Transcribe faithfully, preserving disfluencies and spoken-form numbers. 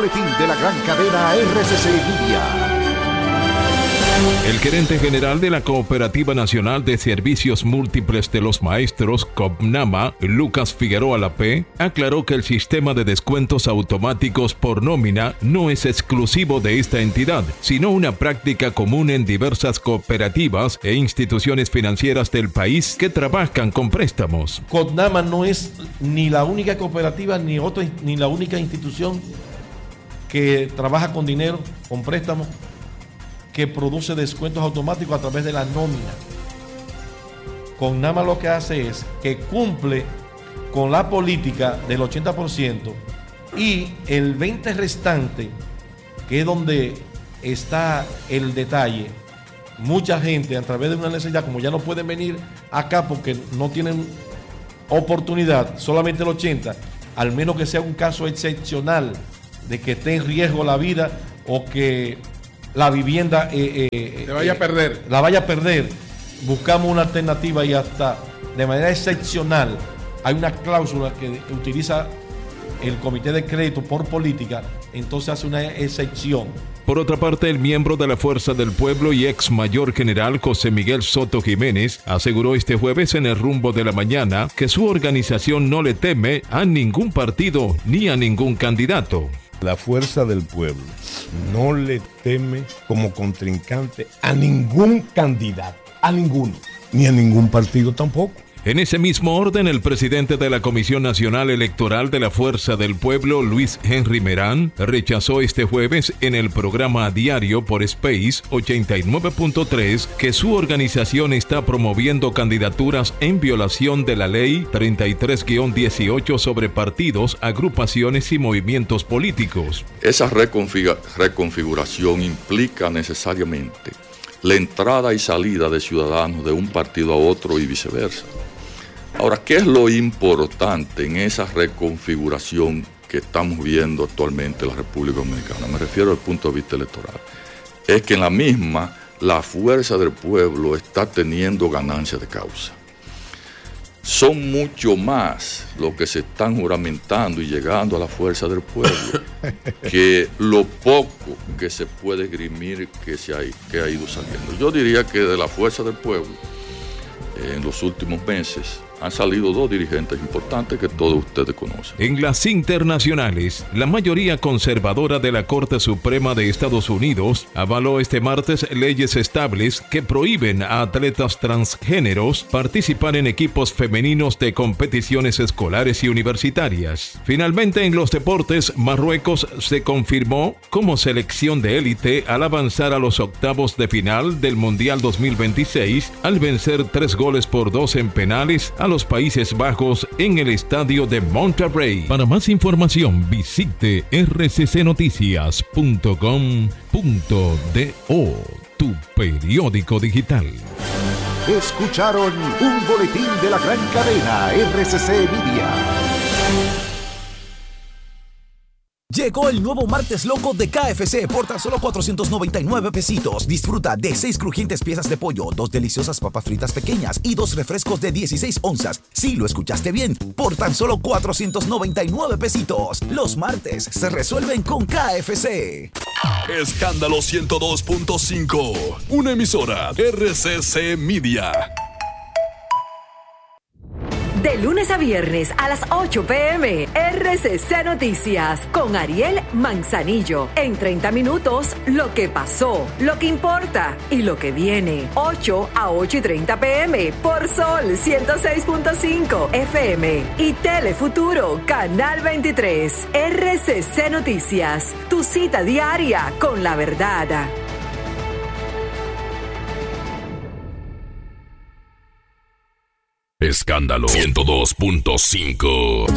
boletín de la gran cadena R C C Media. El gerente general de la Cooperativa Nacional de Servicios Múltiples de los Maestros, COPNAMA, Lucas Figueroa Lapé, aclaró que el sistema de descuentos automáticos por nómina no es exclusivo de esta entidad, sino una práctica común en diversas cooperativas e instituciones financieras del país que trabajan con préstamos. COPNAMA no es ni la única cooperativa ni, otra, ni la única institución que trabaja con dinero, con préstamos, que produce descuentos automáticos a través de la nómina. COPNAMA lo que hace es que cumple con la política del ochenta por ciento y el veinte por ciento restante, que es donde está el detalle. Mucha gente a través de una necesidad, como ya no pueden venir acá porque no tienen oportunidad, solamente el ochenta por ciento, al menos que sea un caso excepcional de que esté en riesgo la vida o que la vivienda eh, eh, Se vaya eh, a perder. La vaya a perder. Buscamos una alternativa y hasta de manera excepcional hay una cláusula que utiliza el Comité de Crédito por política, entonces hace una excepción. Por otra parte, el miembro de la Fuerza del Pueblo y ex mayor general José Miguel Soto Jiménez aseguró este jueves en el Rumbo de la Mañana que su organización no le teme a ningún partido ni a ningún candidato. La Fuerza del Pueblo no le teme como contrincante a ningún candidato, a ninguno, ni a ningún partido tampoco. En ese mismo orden, el presidente de la Comisión Nacional Electoral de la Fuerza del Pueblo, Luis Henry Merán, rechazó este jueves en el programa diario por Space ochenta y nueve punto tres que su organización está promoviendo candidaturas en violación de la ley treinta y tres guión dieciocho sobre partidos, agrupaciones y movimientos políticos. Esa reconfiga- reconfiguración implica necesariamente la entrada y salida de ciudadanos de un partido a otro y viceversa. Ahora, ¿qué es lo importante en esa reconfiguración que estamos viendo actualmente en la República Dominicana? Me refiero al punto de vista electoral. Es que en la misma, la Fuerza del Pueblo está teniendo ganancia de causa. Son mucho más los que se están juramentando y llegando a la Fuerza del Pueblo que lo poco que se puede esgrimir que, se ha, que ha ido saliendo. Yo diría que de la Fuerza del Pueblo, eh, en los últimos meses, han salido dos dirigentes importantes que todos ustedes conocen. En las internacionales, la mayoría conservadora de la Corte Suprema de Estados Unidos avaló este martes leyes estables que prohíben a atletas transgéneros participar en equipos femeninos de competiciones escolares y universitarias. Finalmente, en los deportes, Marruecos se confirmó como selección de élite al avanzar a los octavos de final del Mundial dos mil veintiséis al vencer tres goles por dos en penales a los Países Bajos en el estadio de Monterrey. Para más información, visite r c c noticias punto com punto do, tu periódico digital. Escucharon un boletín de la gran cadena R C C Media. Llegó el nuevo martes loco de K F C por tan solo cuatrocientos noventa y nueve pesitos. Disfruta de seis crujientes piezas de pollo, dos deliciosas papas fritas pequeñas y dos refrescos de dieciséis onzas. Sí, lo escuchaste bien, por tan solo cuatrocientos noventa y nueve pesitos. Los martes se resuelven con K F C. Escándalo ciento dos punto cinco, una emisora R C C Media. De lunes a viernes a las ocho p m R C C Noticias con Ariel Manzanillo. En treinta minutos, lo que pasó, lo que importa y lo que viene. ocho a ocho y treinta p m por Sol ciento seis punto cinco F M y Telefuturo Canal veintitrés. R C C Noticias, tu cita diaria con la verdad. Escándalo ciento dos punto cinco.